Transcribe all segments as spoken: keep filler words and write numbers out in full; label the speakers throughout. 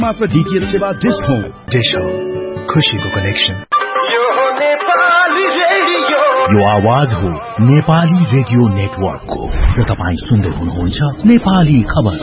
Speaker 1: मात्र डीटीएच सेवा dish home. Dish home, खुशीको कनेक्सन। यो आवाज हो नेपाली रेडियो नेटवर्कको र तपाईँ सुन्दै हुनुहुन्छ नेपाली खबर।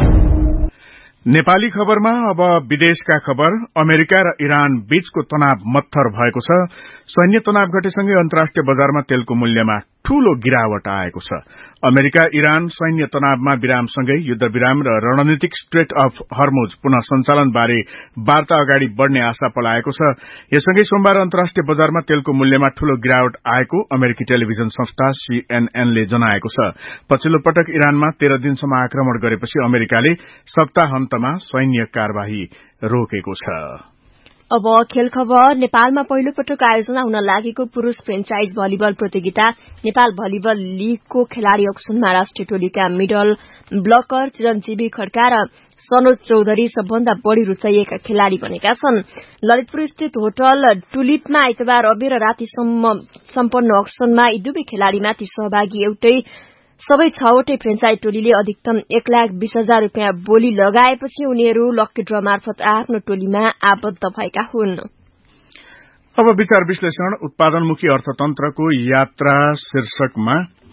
Speaker 2: नेपाली खबरमा अब विदेशका खबर। अमेरिका र इरान बीचको तनाव मत्थर भएको छ। सैन्य तनाव घटेसँगै अन्तर्राष्ट्रिय बजारमा तेलको मूल्यमा ठूलो गिरावट आएको छ। अमेरिका इरान सैन्य तनावमा विरामसँगै युद्ध विराम र रणनीतिक स्ट्रेट अफ हर्मुज पुनः सञ्चालन बारे वार्ता अगाडि बढ़ने आशा पलाएको छ। यससँगै सोमबार अन्तर्राष्ट्रिय बजारमा तेलको मूल्यमा ठूलो गिरावट आएको अमेरिकी टेलिभिजन संस्था सीएनएन ले जनाएको छ। पछिल्लो पटक इरानमा तेह्र दिनसम्म आक्रमण गरेपछि अमेरिकाले सप्ताहन्तमा सैन्य कार्यवाही रोकेको छ।
Speaker 3: अब खेल खबर। नेपालमा पहिलो पटक आयोजना हुन लागेको पुरूष फ्रेन्चाइज भलिबल प्रतियोगिता नेपाल भलिबल लीगको खेलाड़ी अक्सुनमा राष्ट्रिय टोलीका मिडल ब्लकर चिरञ्जीवी खड्का र सनोज चौधरी सबभन्दा बढ़ी रुचाइएका खेलाड़ी बनेका छन्। ललितपुर स्थित होटल टुलिपमा आइतबार अबेर रातिसम्म सम्पन्न अक्सनमा यी दुवै खेलाड़ीमाथि सहभागी एउटै सबै छवटै फ्रेन्चाइज टोलीले अधिकतम एक लाख बीस हजार रूपियाँ बोली लगाएपछि उनीहरू लक्की ड्र मार्फत आफ्नो टोलीमा आबद्ध भएका हुन्।
Speaker 2: अब विचार विश्लेषण। उत्पादनमुखी अर्थतन्त्रको यात्रा शीर्षकमा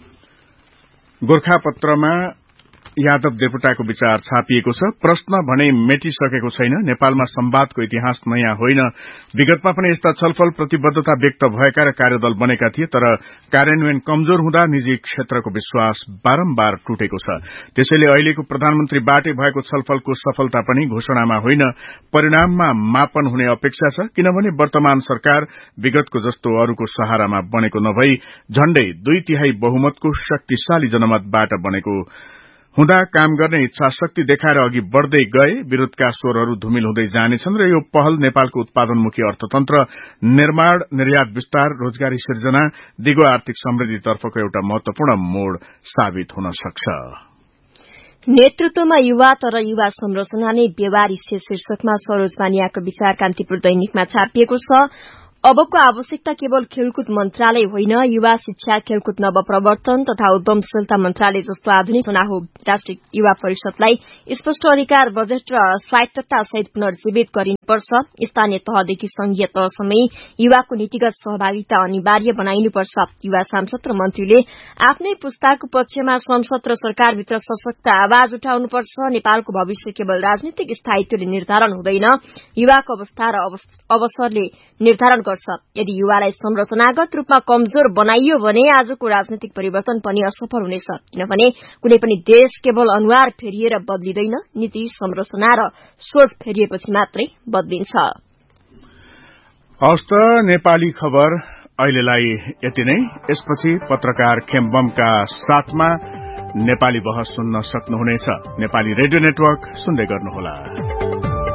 Speaker 2: गोर्खापत्रमा यादव देवकोटाको विचार छापिएको छ। प्रश्न भने मेटिसकेको छैन। नेपालमा संवादको इतिहास नयाँ होइन। विगतमा पनि यस्ता छलफल प्रतिबद्धता व्यक्त भएका र कार्यदल बनेका थिए, तर कार्यान्वयन कमजोर हुँदा निजी क्षेत्रको विश्वास बारम्बार टुटेको छ। त्यसैले अहिलेको प्रधानमन्त्रीबाटै भएको छलफलको सफलता पनि घोषणामा होइन, परिणाममा मापन हुने अपेक्षा छ। किनभने वर्तमान सरकार विगतको जस्तो अरूको सहारामा बनेको नभई झण्डै दुई तिहाई बहुमतको शक्तिशाली जनमतबाट बनेको हुँदा काम गर्ने इच्छा शक्ति देखाएर अघि बढ़दै गए विरोधका स्वरहरू धुमिल हुँदै जानेछन् र यो पहल नेपालको उत्पादनमुखी अर्थतन्त्र निर्माण, निर्यात विस्तार, रोजगारी सिर्जना, दिगो आर्थिक समृद्धितर्फको एउटा महत्वपूर्ण मोड़ साबित हुन सक्छ।
Speaker 3: नेतृत्वमा युवा तर युवा संरचना नै व्यवहारिक शीर्षकमा सरोज बानियाको विचार कान्तिपुर दैनिकमा छापिएको छ। अबको आवश्यकता केवल खेलकुद मन्त्रालय होइन, युवा शिक्षा, खेलकुद नवप्रवर्तन तथा उद्यमशीलता मन्त्रालय जस्तो आधुनिक चुना हो। राष्ट्रिय युवा परिषदलाई स्पष्ट अधिकार, बजेट र स्वायत्तता सहित पुनर्जीवित गरिनुपर्छ। स्थानीय तहदेखि संघीय तहसम्मै युवाको नीतिगत सहभागिता अनिवार्य बनाइनुपर्छ। युवा सांसद र मन्त्रीले आफ्नै पुस्ताको पक्षमा संसद र सरकारभित्र सशक्त आवाज उठाउनुपर्छ। नेपालको भविष्य केवल राजनीतिक स्थायित्वले निर्धारण हुँदैन, युवाको अवस्था र अवसरले निर्धारण गर्छ। यदि युवालाई संरचनागत रूपमा कमजोर बनाइयो भने आजको राजनीतिक परिवर्तन पनि असफल हुनेछ। किनभने कुनै पनि देश केवल अनुहार फेरिएर बदलिँदैन, नीति, संरचना र सोच फेरिएपछि मात्रै बदलिन्छ।
Speaker 2: हस्त नेपाली खबर अहिलेलाई यति नै। यसपछि पत्रकार खेमबमका साथमा नेपाली बहस सुन्न सक्नुहुनेछ। नेपाली रेडियो नेटवर्क सुन्दै गर्नुहोला।